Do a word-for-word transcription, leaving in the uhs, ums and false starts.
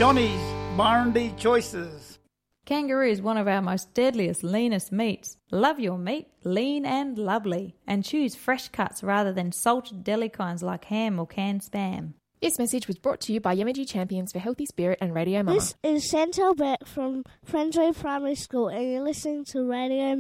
Shonny's Barndy Choices. Kangaroo is one of our most deadliest, leanest meats. Love your meat, lean and lovely. And choose fresh cuts rather than salted deli kinds like ham or canned spam. This message was brought to you by Yamaji Champions for Healthy Spirit and Radio Mama. This is Chantal Beck from Friendsway Primary School, and you're listening to Radio